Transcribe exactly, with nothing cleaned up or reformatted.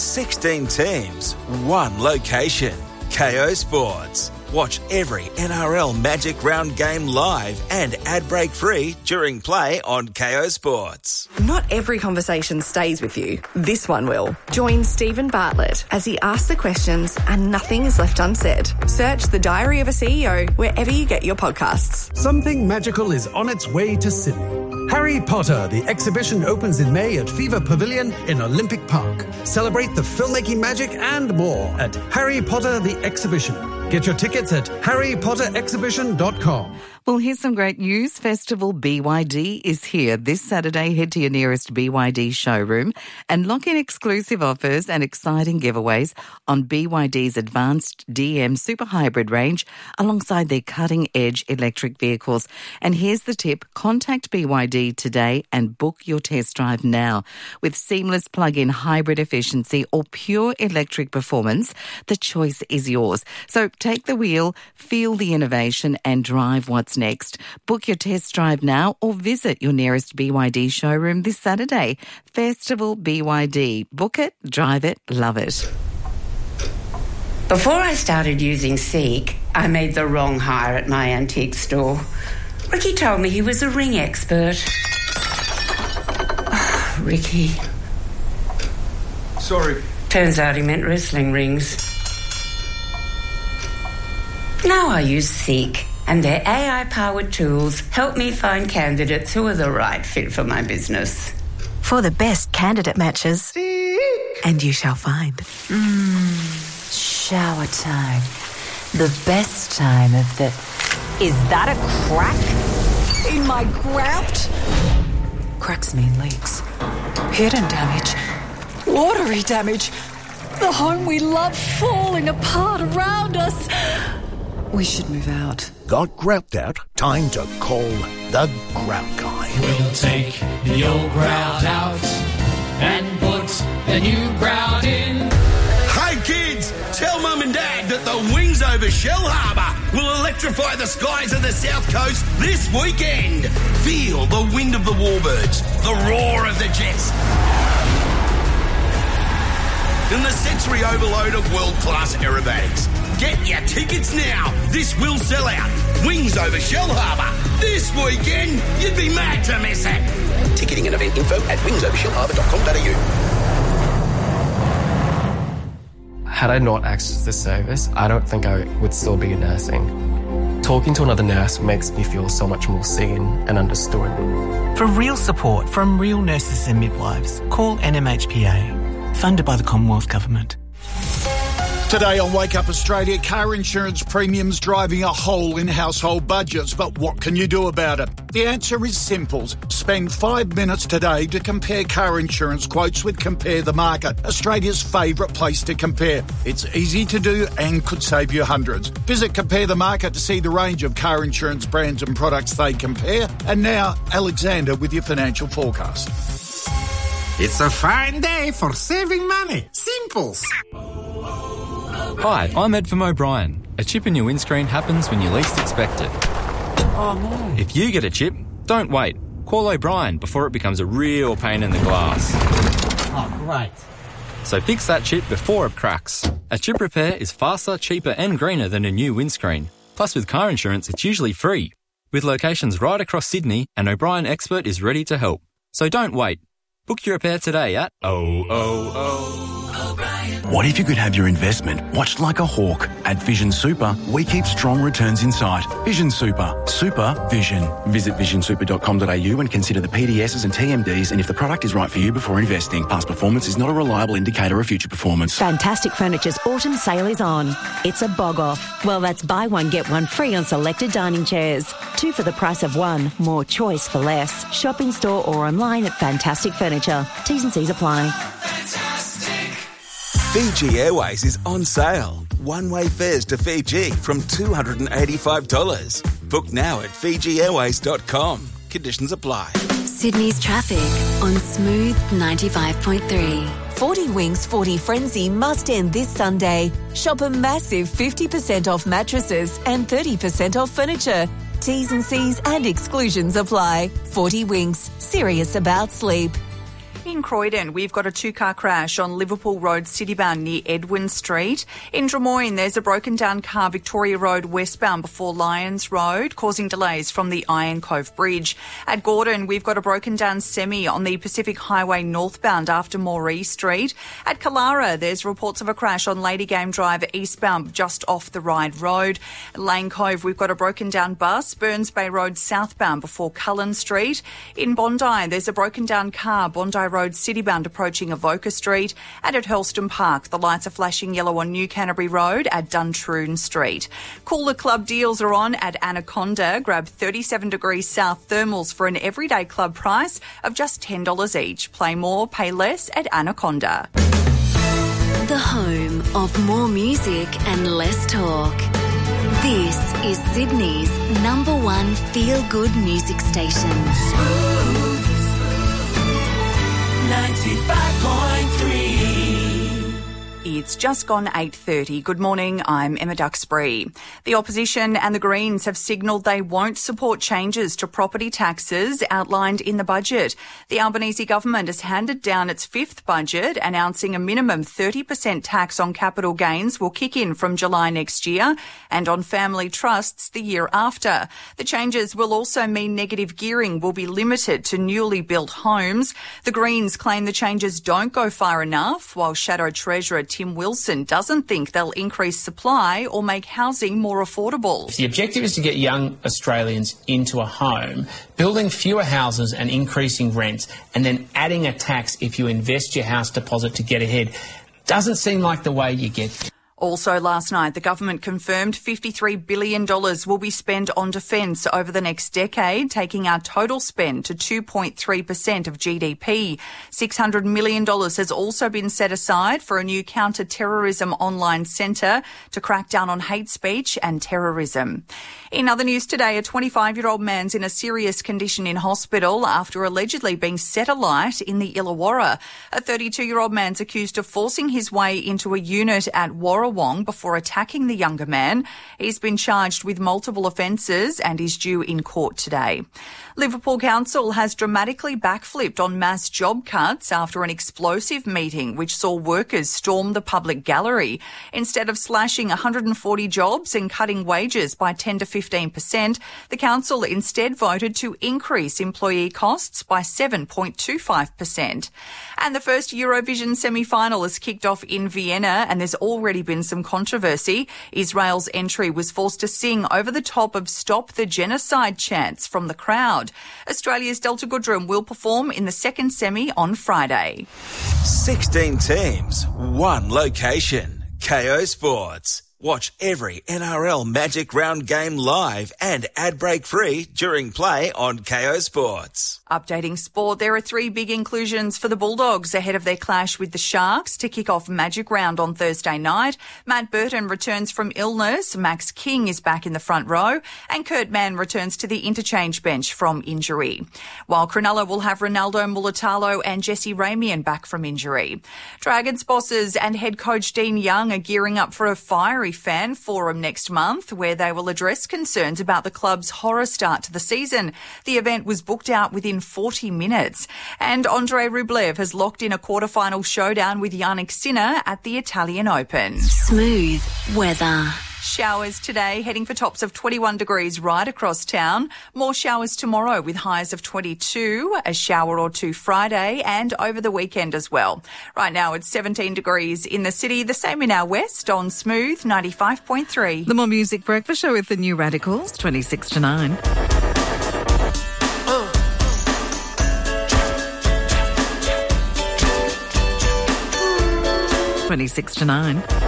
sixteen teams, one location. K O Sports. Watch every N R L Magic Round game live and ad break free during play on K O Sports. Not every conversation stays with you. This one will. Join Stephen Bartlett as he asks the questions and nothing is left unsaid. Search The Diary of a C E O wherever you get your podcasts. Something magical is on its way to Sydney. Harry Potter, the exhibition opens in May at Fever Pavilion in Olympic Park. Celebrate the filmmaking magic and more at Harry Potter the Exhibition. Get your tickets at harry potter exhibition dot com. Well, here's some great news. Festival B Y D is here this Saturday. Head to your nearest B Y D showroom and lock in exclusive offers and exciting giveaways on B Y D's advanced D M Super Hybrid range alongside their cutting-edge electric vehicles. And here's the tip. Contact B Y D today and book your test drive now. With seamless plug-in hybrid efficiency or pure electric performance, the choice is yours. So take the wheel, feel the innovation and drive what's next. Book your test drive now or visit your nearest B Y D showroom this Saturday. Festival B Y D. Book it, drive it, love it. Before I started using Seek, I made the wrong hire at my antique store. Ricky told me he was a ring expert. Oh, Ricky. Sorry. Turns out he meant wrestling rings. Now I use Seek, and their A I-powered tools help me find candidates who are the right fit for my business. For the best candidate matches. Seek. And you shall find. Mmm, shower time. The best time of the... Is that a crack in my grout? Cracks mean leaks. Hidden damage. Watery damage. The home we love falling apart around us. We should move out. Got grout out? Time to call the Grout Guy. We'll take the old grout out and put the new grout in. Hey kids, tell Mum and Dad that the Wings over Shell Harbour will electrify the skies of the South Coast this weekend. Feel the wind of the warbirds, the roar of the jets, and the sensory overload of world-class aerobatics. Get your tickets now. This will sell out. Wings over Shell Harbour. This weekend, you'd be mad to miss it. Ticketing and event info at wings over shell harbour dot com dot a u. Had I not accessed this service, I don't think I would still be in nursing. Talking to another nurse makes me feel so much more seen and understood. For real support from real nurses and midwives, call N M H P A, funded by the Commonwealth Government. Today on Wake Up Australia, car insurance premiums driving a hole in household budgets. But what can you do about it? The answer is simple. Spend five minutes today to compare car insurance quotes with Compare the Market, Australia's favourite place to compare. It's easy to do and could save you hundreds. Visit Compare the Market to see the range of car insurance brands and products they compare. And now, Alexander with your financial forecast. It's a fine day for saving money. Simples. Hi, I'm Ed from O'Brien. A chip in your windscreen happens when you least expect it. Oh no. If you get a chip, don't wait. Call O'Brien before it becomes a real pain in the glass. Oh, great. So fix that chip before it cracks. A chip repair is faster, cheaper and greener than a new windscreen. Plus with car insurance, it's usually free. With locations right across Sydney, an O'Brien expert is ready to help. So don't wait. Book your repair today at oh oh oh. What if you could have your investment watched like a hawk? At Vision Super, we keep strong returns in sight. Vision Super. Super Vision. Visit vision super dot com dot a u and consider the P D Ss and T M Ds and if the product is right for you before investing. Past performance is not a reliable indicator of future performance. Fantastic Furniture's autumn sale is on. It's a bog off. Well, that's buy one, get one free on selected dining chairs. Two for the price of one. More choice for less. Shop in store or online at Fantastic Furniture. T's and C's apply. Fiji Airways is on sale. One-way fares to Fiji from two hundred eighty-five dollars. Book now at fiji airways dot com. Conditions apply. Sydney's traffic on Smooth ninety-five point three. forty Wings forty Frenzy must end this Sunday. Shop a massive fifty percent off mattresses and thirty percent off furniture. T's and C's and exclusions apply. forty Wings, serious about sleep. In Croydon, we've got a two-car crash on Liverpool Road citybound near Edwin Street. In Drummoyne, there's a broken-down car Victoria Road westbound before Lyons Road, causing delays from the Iron Cove Bridge. At Gordon, we've got a broken-down semi on the Pacific Highway northbound after Moree Street. At Killara, there's reports of a crash on Lady Game Drive eastbound just off the Ryde Road. At Lane Cove, we've got a broken-down bus, Burns Bay Road southbound before Cullen Street. In Bondi, there's a broken-down car, Bondi Road citybound approaching Avoca Street. And at Hurlston Park, the lights are flashing yellow on New Canterbury Road at Duntroon Street. Cooler club deals are on at Anaconda. Grab thirty-seven degrees south thermals for an everyday club price of just ten dollars each. Play more, pay less at Anaconda. The home of more music and less talk. This is Sydney's number one feel-good music station. Smooth ninety-five point three. It's just gone eight thirty. Good morning, I'm Emma Duxbury. The opposition and the Greens have signalled they won't support changes to property taxes outlined in the budget. The Albanese government has handed down its fifth budget, announcing a minimum thirty percent tax on capital gains will kick in from July next year and on family trusts the year after. The changes will also mean negative gearing will be limited to newly built homes. The Greens claim the changes don't go far enough, while Shadow Treasurer Tim Wilson doesn't think they'll increase supply or make housing more affordable. If the objective is to get young Australians into a home, building fewer houses and increasing rents, and then adding a tax if you invest your house deposit to get ahead, doesn't seem like the way you get there. Also last night, the government confirmed fifty-three billion dollars will be spent on defence over the next decade, taking our total spend to two point three percent of G D P. six hundred million dollars has also been set aside for a new counter-terrorism online centre to crack down on hate speech and terrorism. In other news today, a twenty-five-year-old man's in a serious condition in hospital after allegedly being set alight in the Illawarra. A thirty-two-year-old man's accused of forcing his way into a unit at Warrawong before attacking the younger man. He's been charged with multiple offences and is due in court today. Liverpool Council has dramatically backflipped on mass job cuts after an explosive meeting which saw workers storm the public gallery. Instead of slashing one hundred forty jobs and cutting wages by ten to fifteen percent, the council instead voted to increase employee costs by seven point two five percent. And the first Eurovision semi-final has kicked off in Vienna, and there's already been some controversy. Israel's entry was forced to sing over the top of Stop the Genocide chants from the crowd. Australia's Delta Goodrem will perform in the second semi on Friday. sixteen teams, one location. K O Sports. Watch every N R L Magic Round game live and ad break free during play on K O Sports. Updating sport, there are three big inclusions for the Bulldogs ahead of their clash with the Sharks to kick off Magic Round on Thursday night. Matt Burton returns from illness, Max King is back in the front row, and Kurt Mann returns to the interchange bench from injury. While Cronulla will have Ronaldo Mulatalo and Jesse Ramian back from injury. Dragons bosses and head coach Dean Young are gearing up for a fiery fan forum next month where they will address concerns about the club's horror start to the season. The event was booked out within forty minutes. And Andrei Rublev has locked in a quarterfinal showdown with Yannick Sinner at the Italian Open. Smooth weather. Showers today, heading for tops of twenty-one degrees right across town. More showers tomorrow with highs of twenty-two, a shower or two Friday and over the weekend as well. Right now it's seventeen degrees in the city, the same in our west on Smooth ninety-five point three. The More Music Breakfast Show with the New Radicals, twenty-six to nine. twenty-six to nine.